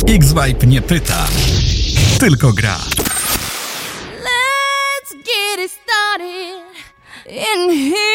X-Vibe nie pyta, tylko gra. Let's get it started in here.